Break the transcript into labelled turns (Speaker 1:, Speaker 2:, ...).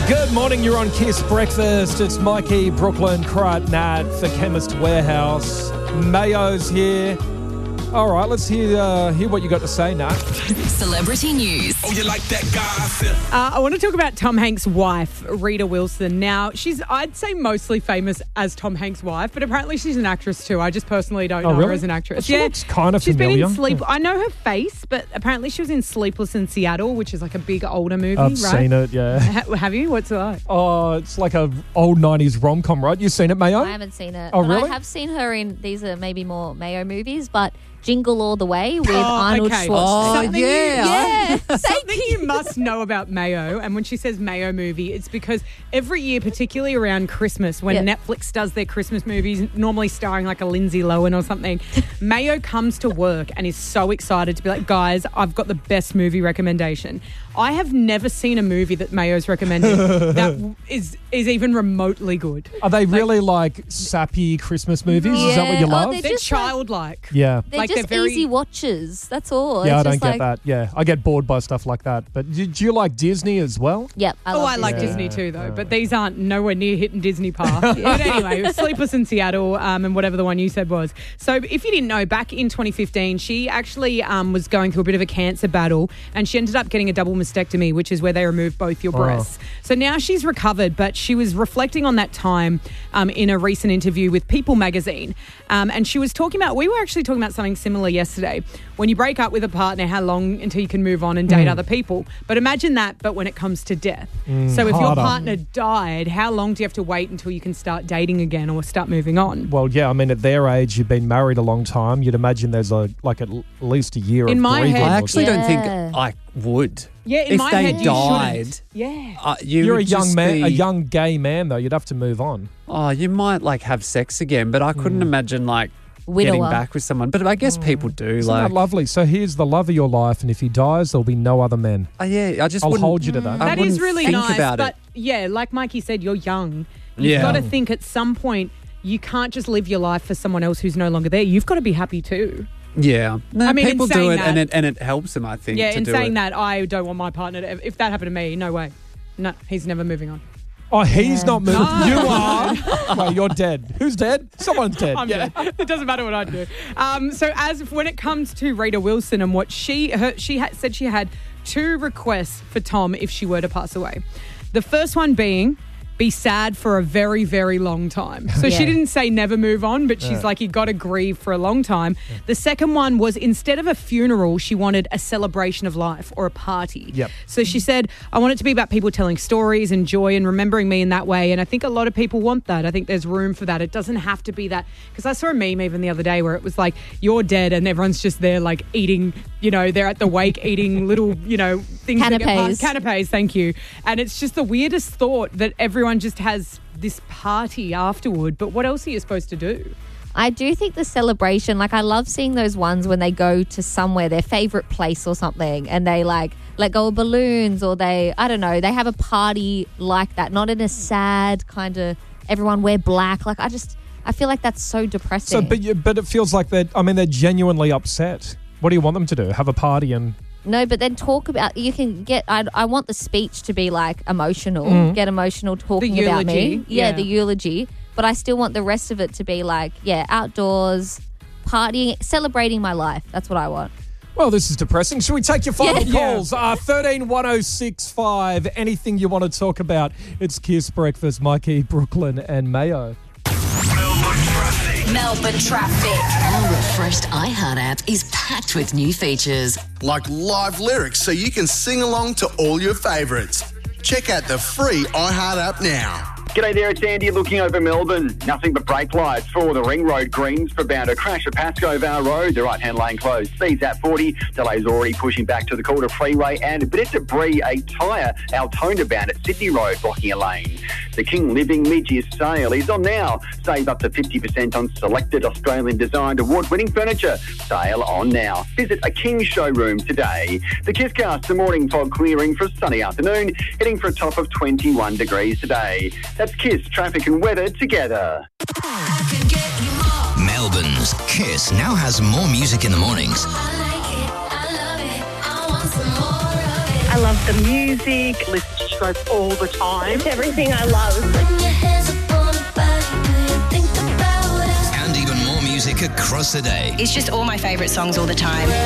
Speaker 1: Good morning, you're on Kiss Breakfast. It's Mikey, Brooklyn, Krat, Nat, for Chemist Warehouse. Mayo's here. All right, let's hear what you got to say, Nat.
Speaker 2: Celebrity news.
Speaker 3: Oh, you like that gossip?
Speaker 4: I want to talk about Tom Hanks' wife, Rita Wilson. Now, she's, I'd say, mostly famous as Tom Hanks' wife, but apparently she's an actress too. I just personally don't know her as an actress.
Speaker 1: She looks kind of
Speaker 4: she's
Speaker 1: familiar.
Speaker 4: She's been in I know her face, but apparently she was in Sleepless in Seattle, which is like a big older movie,
Speaker 1: I've seen it, yeah.
Speaker 4: Have you? What's it like?
Speaker 1: Oh, it's like a old 90s rom-com, right? You've seen it, Mayo?
Speaker 5: I haven't seen it.
Speaker 1: Oh,
Speaker 5: but
Speaker 1: really?
Speaker 5: I have seen her in, these are maybe more Mayo movies, but Jingle All the Way with Arnold
Speaker 4: okay.
Speaker 5: Schwarzenegger.
Speaker 4: Something
Speaker 5: Yeah.
Speaker 4: Something you must know about Mayo, and when she says Mayo movie, it's because every year, particularly around Christmas, when Netflix does their Christmas movies, normally starring like a Lindsay Lohan or something, Mayo comes to work and is so excited to be like, guys, I've got the best movie recommendation. I have never seen a movie that Mayo's recommended that is even remotely good.
Speaker 1: Are they really like sappy Christmas movies? Is that what you love?
Speaker 4: They're
Speaker 5: just
Speaker 4: childlike.
Speaker 1: Yeah.
Speaker 5: They're
Speaker 4: Like,
Speaker 5: just
Speaker 4: they're very-
Speaker 5: easy watches. That's all.
Speaker 1: Yeah,
Speaker 5: It's
Speaker 1: I don't
Speaker 5: just
Speaker 1: get
Speaker 5: like,
Speaker 1: that. Yeah, I get bored by stuff like that. But do you like Disney as well?
Speaker 5: Yep.
Speaker 4: I like
Speaker 5: Disney.
Speaker 4: Disney too, though. But these aren't nowhere near hitting Disney Park. But anyway, Sleepless in Seattle and whatever the one you said was. So if you didn't know, back in 2015, she actually was going through a bit of a cancer battle and she ended up getting a double mastectomy, which is where they remove both your breasts. So now she's recovered, but she was reflecting on that time in a recent interview with People magazine. And she was talking about, we were actually talking about something similar yesterday. When you break up with a partner, how long until you can move on and date other people? But imagine that, but when it comes to death. So if your
Speaker 1: harder.
Speaker 4: partner died, how long do you have to wait until you can start dating again or start moving on?
Speaker 1: Well, yeah, I mean, at their age, you've been married a long time. You'd imagine there's at least a year
Speaker 4: In
Speaker 1: of
Speaker 4: my
Speaker 1: grieving.
Speaker 4: head-
Speaker 6: I actually don't think
Speaker 5: Yeah.
Speaker 6: I would.
Speaker 4: Yeah, in
Speaker 6: if
Speaker 4: my
Speaker 6: they
Speaker 4: head, you
Speaker 6: died,
Speaker 4: shouldn't. Yeah.
Speaker 1: You're a
Speaker 6: would
Speaker 1: young
Speaker 6: just
Speaker 1: man,
Speaker 6: be-
Speaker 1: a young gay man, though. You'd have to move on.
Speaker 6: Oh, you might like have sex again, but I couldn't imagine like
Speaker 5: Widower.
Speaker 6: getting back with someone. But I guess people do.
Speaker 1: Isn't
Speaker 6: Like,
Speaker 1: that lovely? So here's the love of your life, and if he dies, there'll be no other men.
Speaker 6: oh, yeah, I just
Speaker 1: I'll
Speaker 6: wouldn't
Speaker 1: hold you to that.
Speaker 6: I
Speaker 4: That is
Speaker 6: wouldn't
Speaker 4: really
Speaker 6: think
Speaker 4: nice.
Speaker 6: about
Speaker 4: But
Speaker 6: it.
Speaker 4: yeah, like Mikey said, you're young. You've
Speaker 6: Yeah.
Speaker 4: got to think at some point you can't just live your life for someone else who's no longer there. You've got to be happy too.
Speaker 6: Yeah, no,
Speaker 4: I mean, in
Speaker 6: people do
Speaker 4: saying
Speaker 6: it,
Speaker 4: that-
Speaker 6: and it helps them. I think.
Speaker 4: Yeah,
Speaker 6: to
Speaker 4: in
Speaker 6: do
Speaker 4: saying
Speaker 6: it.
Speaker 4: that, I don't want my partner to, if that happened to me, no way. No, he's never moving on.
Speaker 1: Oh, he's not moving. You are. No, you're dead. Who's dead? Someone's dead.
Speaker 4: I'm dead. It doesn't matter what I do. So when it comes to Rita Wilson and what she said she had 2 requests for Tom if she were to pass away. The first one being, be sad for a very, very long time. So she didn't say never move on, but she's like, you got to grieve for a long time. The second one was, instead of a funeral, she wanted a celebration of life or a party.
Speaker 1: Yep.
Speaker 4: So she said, I want it to be about people telling stories and joy and remembering me in that way. And I think a lot of people want that. I think there's room for that. It doesn't have to be that. Because I saw a meme even the other day where it was like, you're dead and everyone's just there like eating, they're at the wake eating little, things.
Speaker 5: Canapes.
Speaker 4: Canapes, thank you. And it's just the weirdest thought that everyone just has this party afterward. But what else are you supposed to do?
Speaker 5: I do think the celebration, like I love seeing those ones when they go to somewhere, their favorite place or something, and they like let go of balloons or they have a party like that, not in a sad kind of everyone wear black. Like I feel like that's so depressing.
Speaker 1: So, but it feels like they're genuinely upset. What do you want them to do? Have a party and...
Speaker 5: No, but then talk about, you can get, I want the speech to be like emotional, get emotional talking
Speaker 4: The
Speaker 5: about me.
Speaker 4: eulogy,
Speaker 5: Yeah,
Speaker 4: yeah.
Speaker 5: the eulogy. But I still want the rest of it to be like, outdoors, partying, celebrating my life. That's what I want.
Speaker 1: Well, this is depressing. Should we take your final
Speaker 5: Yeah.
Speaker 1: calls? 131065. Anything you want to talk about. It's Kiss Breakfast, Mikey, Brooklyn and Mayo.
Speaker 2: Melbourne traffic. Our refreshed iHeart app is packed with new features.
Speaker 7: Like live lyrics so you can sing along to all your favourites. Check out the free iHeart app now.
Speaker 8: G'day there, it's Andy looking over Melbourne. Nothing but brake lights for the Ring Road Greens for bound a crash at Pascoe Vale Road. The right-hand lane closed. Speeds at 40. Delays already pushing back to the Calder Freeway and a bit of debris, a tyre, Altona bound at Sydney Road blocking a lane. The King Living mid-year sale is on now. Save up to 50% on selected Australian designed award-winning furniture. Sale on now. Visit a King showroom today. The Kisscast, the morning fog clearing for a sunny afternoon, heading for a top of 21 degrees today. That's Kiss, traffic and weather together.
Speaker 9: Melbourne's Kiss now has more music in the mornings.
Speaker 10: I love the music, listen to
Speaker 3: wardrobe all the time.
Speaker 10: It's everything I love.
Speaker 9: And even more music across the day.
Speaker 11: It's just all my favourite songs all the time.